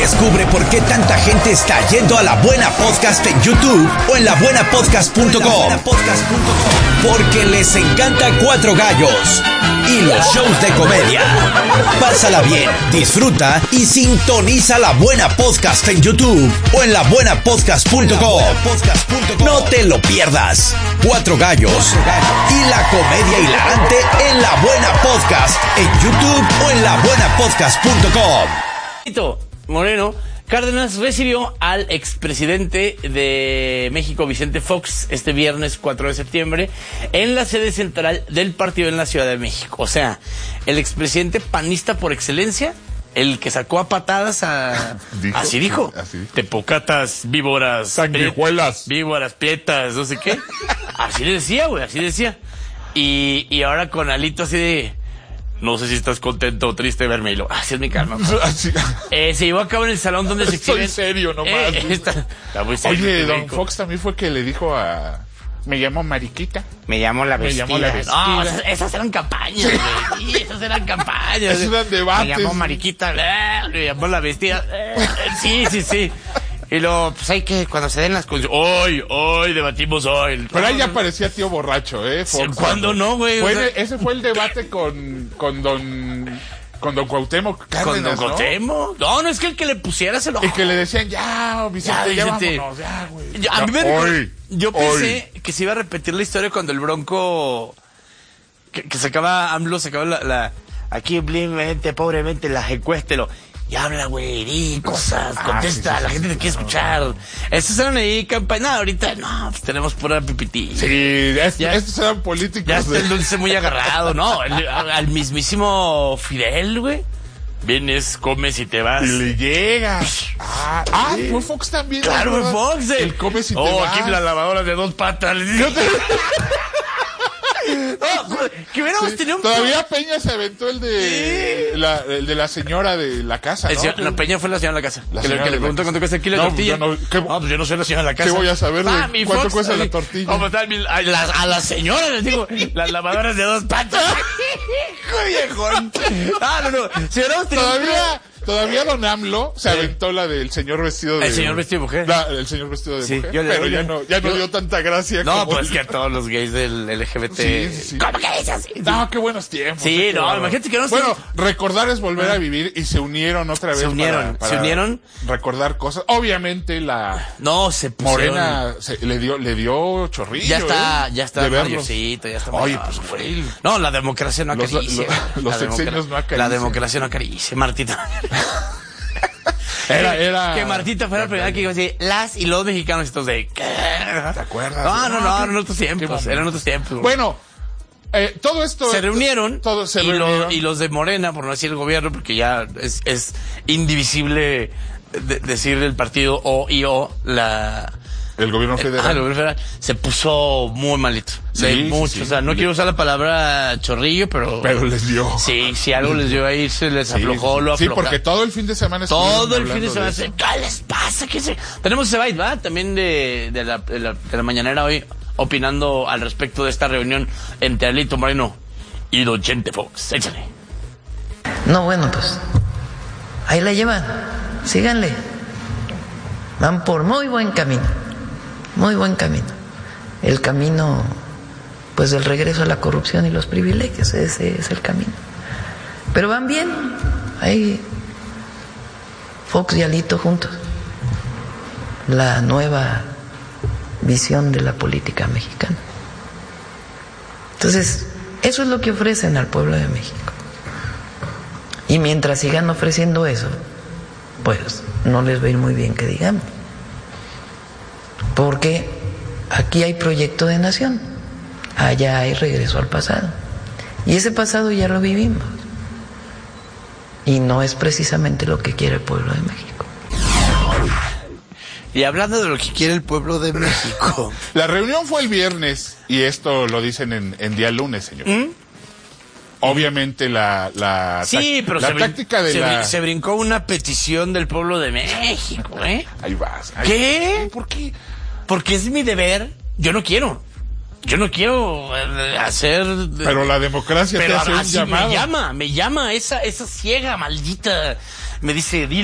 Descubre por qué tanta gente está yendo a La Buena Podcast en YouTube o en labuenapodcast.com. Porque les encanta Cuatro Gallos y los shows de comedia. Pásala bien, disfruta y sintoniza La Buena Podcast en YouTube o en labuenapodcast.com. No te lo pierdas. Cuatro Gallos y la comedia hilarante en La Buena Podcast en YouTube o en labuenapodcast.com. Moreno Cárdenas recibió al expresidente de México, Vicente Fox, este viernes 4 de septiembre, en la sede central del partido en la Ciudad de México. O sea, el expresidente panista por excelencia, el que sacó a patadas a... Así dijo. Tepocatas, víboras... Sanguijuelas. Víboras, prietas, no sé qué. Así le decía, güey, así decía. Y ahora con Alito así de... No sé si estás contento o triste de verme. Y lo, así es mi calma. Se llevó a cabo en el salón donde se exhiben. Estoy serio nomás. Está muy serio. Oye, don Fox también fue que le dijo a... Me llamo Mariquita. Me llamo la vestida. No, esas eran campañas, güey. Sí, esas eran campañas. Esos eran debates. Me llamo Mariquita. Me llamó la vestida. Sí. Y luego, pues hay que, cuando se den las cosas, hoy debatimos hoy. Pero ahí ya parecía tío borracho, Fox. ¿Cuándo no, güey? Ese fue el debate con don Cuauhtémoc Cárdenas, ¿Con don Cuauhtémoc? No, es que el que le pusiera se lo... Y que le decían, ya, Vicente, ya vámonos, ya, güey. A mí yo pensé que se iba a repetir la historia cuando el Bronco, que sacaba, AMLO sacaba la aquí humildemente, pobremente, la encuéstelo. Y habla, güey, di cosas, contesta, la gente te quiere escuchar. Estos eran ahí campaña, ahorita no, pues tenemos pura pipití. Sí, estos eran políticos. Ya está el dulce muy agarrado, ¿no? Al mismísimo Fidel, güey. Vienes, comes y te vas. Y le llega. Fue Fox también. Claro, fue Fox. El comes y te vas. Aquí la lavadora de dos patas. No, que hubiéramos tenido un... Todavía Peña se aventó el de la señora de la casa, ¿no? No, Peña fue la señora de la casa. Que le preguntó cuánto cuesta el kilo de tortilla. Pues yo no soy la señora de la casa. ¿Qué voy a saber de cuánto cuesta la tortilla? A la señora les digo, las lavadoras de dos patas. Hijo viejón. No. Si hubiéramos tenido... Todavía don AMLO se aventó la del señor vestido de... El señor vestido de mujer. El señor vestido de mujer. Pero ya no dio tanta gracia. No, pues que a todos los gays del LGBT... Sí. ¿Cómo que es así? No, qué buenos tiempos. Sí, imagínate que no... Bueno, recordar es volver a vivir y se unieron otra vez. Se unieron. Recordar cosas. Obviamente se pusieron... Morena le dio chorrillo. Ya está mayorcito, ya está mayor. Oye, pues fue él. No, la democracia no acaricia. Los sexenios no acarician. La democracia no acaricia, Martita. Era que Martita fuera la primera que iba a decir las y los mexicanos estos de ¿qué? ¿Te acuerdas? No, eran otros tiempos. Bueno, todo esto se reunieron. Y los de Morena, por no decir el gobierno, porque ya es indivisible decir el partido el gobierno federal. El gobierno federal se puso muy malito. Sí. O sea, no quiero usar la palabra chorrillo, pero les dio. Sí, algo les dio ahí, se les aflojó, lo aflojó. Sí, porque todo el fin de semana ¿qué les pasa? Tenemos ese byte, ¿va? También de la mañanera hoy, opinando al respecto de esta reunión entre Alito Moreno y don Chente Fox. Échale. No, bueno, pues ahí la llevan. Síganle. Van por muy buen camino. Muy buen camino. El camino, pues, del regreso a la corrupción y los privilegios, ese es el camino. Pero van bien, ahí Fox y Alito juntos. La nueva visión de la política mexicana. Entonces, eso es lo que ofrecen al pueblo de México. Y mientras sigan ofreciendo eso, pues no les va a ir muy bien que digamos. Porque aquí hay proyecto de nación, allá hay regreso al pasado. Y ese pasado ya lo vivimos. Y no es precisamente lo que quiere el pueblo de México. Y hablando de lo que quiere el pueblo de México. La reunión fue el viernes, y esto lo dicen en día lunes, señor. Obviamente la táctica de se brincó una petición del pueblo de México, Ahí vas. ¿Qué? ¿Por qué? Porque es mi deber. Yo no quiero hacer... Pero la democracia te hace un llamado. Me llama esa ciega maldita. Me dice, dile